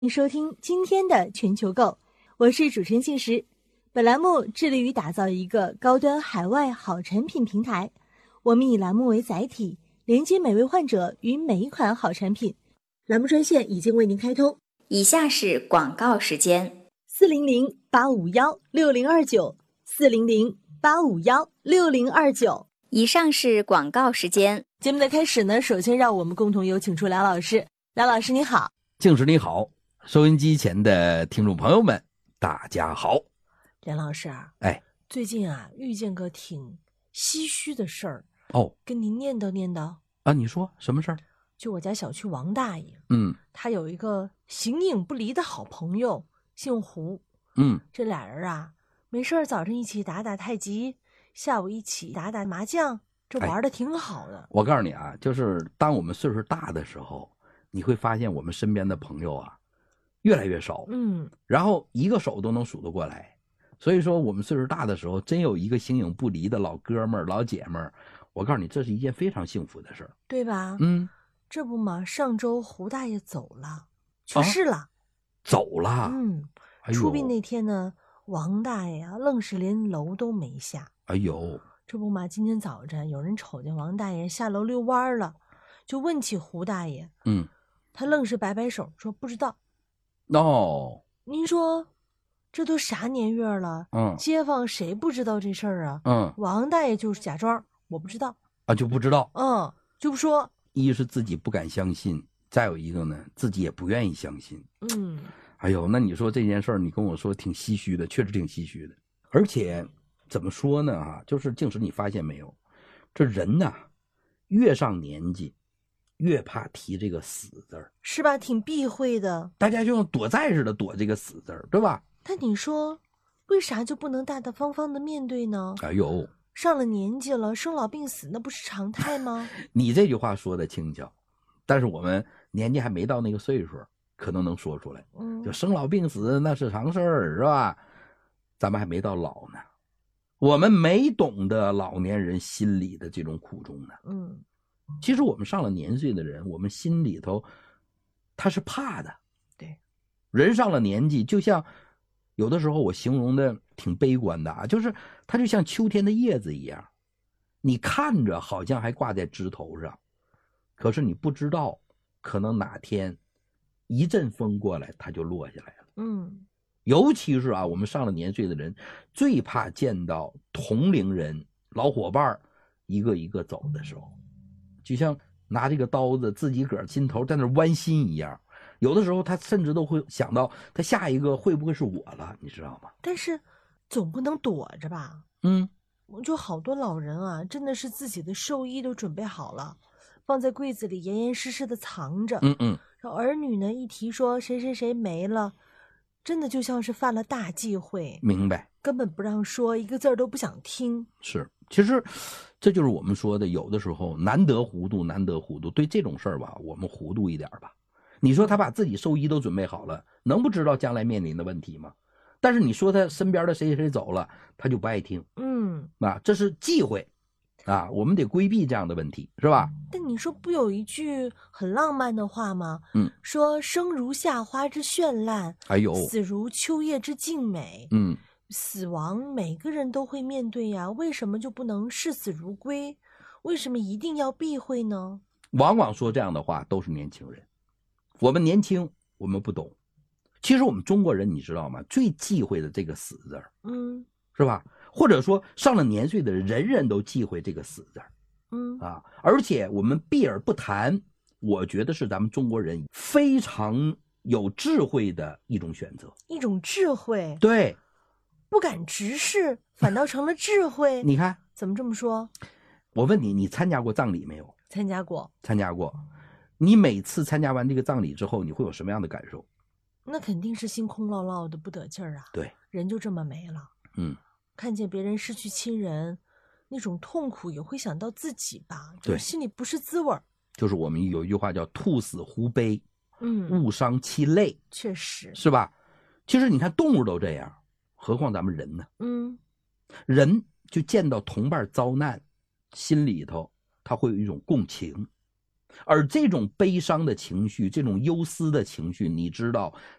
你收听今天的全球购，我是主持人信实。本栏目致力于打造一个高端海外好产品平台，我们以栏目为载体，连接每位患者与每一款好产品。栏目专线已经为您开通， 以下是广告时间 ：400-851-6029，400-851-6029。 以上是广告时间。 节目的开始呢，首先让我们共同有请出梁老师。梁老师你好。 静实你好，收音机前的听众朋友们大家好。 梁老师啊，最近啊遇见个挺唏嘘的事儿哦， 跟您念叨念叨啊。你说什么事儿？ 就我家小区王大爷，他有一个形影不离的好朋友，姓胡，这俩人啊没事早上一起打打太极，下午一起打打麻将，这玩的挺好的。 我告诉你啊，就是当我们岁数大的时候，你会发现我们身边的朋友啊越来越少，然后一个手都能数得过来。所以说我们岁数大的时候，真有一个形影不离的老哥们儿老姐们儿，我告诉你，这是一件非常幸福的事儿， 对吧？这不嘛，上周胡大爷走了，去世了， 走了。 出殡那天呢，王大爷啊愣是连楼都没下。 哎呦， 这不嘛，今天早晨有人瞅见王大爷下楼遛弯了，就问起胡大爷，他愣是摆摆手说不知道。 哦， 您说这都啥年月了，街坊谁不知道这事儿啊？王大爷就是假装我不知道啊，就不知道， 就不说。 一是自己不敢相信，再有一个呢，自己也不愿意相信。哎呦，那你说这件事儿，你跟我说挺唏嘘的，确实挺唏嘘的。而且怎么说呢？就是静时你发现没有，这人呐，越上年纪，越怕提这个死字儿， 是吧？挺避讳的， 大家就像躲债似的躲这个死字儿，对吧？ 但你说，为啥就不能大大方方的面对呢？ 哎呦， 上了年纪了，生老病死那不是常态吗？ 你这句话说的轻巧，但是我们年纪还没到那个岁数，可能能说出来。就生老病死那是常事儿，是吧？咱们还没到老呢，我们没懂得老年人心里的这种苦衷呢。其实我们上了年岁的人，我们心里头他是怕的。 对， 人上了年纪，就像有的时候我形容的挺悲观的就是它就像秋天的叶子一样，你看着好像还挂在枝头上，可是你不知道，可能哪天一阵风过来，它就落下来了。尤其是我们上了年岁的人，最怕见到同龄人、老伙伴一个一个走的时候，就像拿这个刀子自己个儿心头在那剜心一样。有的时候他甚至都会想到，他下一个会不会是我了，你知道吗？ 但是总不能躲着吧？就好多老人啊，真的是自己的寿衣都准备好了，放在柜子里严严实实的藏着。然后儿女呢一提说谁谁谁没了，真的就像是犯了大忌讳。 明白， 根本不让说，一个字儿都不想听。 是，其实这就是我们说的，有的时候难得糊涂，难得糊涂。对这种事儿吧，我们糊涂一点吧。你说他把自己寿衣都准备好了，能不知道将来面临的问题吗？但是你说他身边的谁谁走了，他就不爱听。这是忌讳我们得规避这样的问题，是吧？ 但你说不有一句很浪漫的话吗？说生如夏花之绚烂，死如秋叶之静美。死亡每个人都会面对呀，为什么就不能视死如归？为什么一定要避讳呢？ 往往说这样的话都是年轻人。我们年轻，我们不懂。其实我们中国人你知道吗？最忌讳的这个死字儿，是吧？或者说上了年岁的人，人人都忌讳这个死字儿。而且我们避而不谈，我觉得是咱们中国人非常有智慧的一种选择， 一种智慧。 对， 不敢直视，反倒成了智慧。 你看怎么这么说？ 我问你，你参加过葬礼没有？ 参加过。 参加过。你每次参加完这个葬礼之后，你会有什么样的感受？ 那肯定是心空落落的，不得劲儿啊。 对， 人就这么没了。看见别人失去亲人，那种痛苦也会想到自己吧，就心里不是滋味。 就是我们有一句话叫兔死狐悲，物伤其类。 确实是吧？其实你看动物都这样，何况咱们人呢？人就见到同伴遭难，心里头他会有一种共情。 而这种悲伤的情绪，这种忧思的情绪，你知道，